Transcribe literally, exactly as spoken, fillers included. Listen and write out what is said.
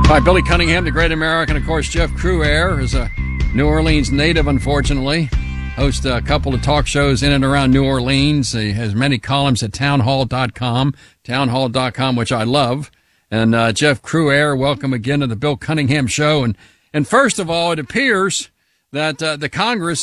Hi, Billy Cunningham, the great American. Of course, Jeff Crouere is a New Orleans native, unfortunately. Hosts a couple of talk shows in and around New Orleans. He has many columns at townhall dot com, townhall dot com, which I love. And uh, Jeff Crouere, welcome again to the Bill Cunningham Show. And, and first of all, it appears that uh, the Congress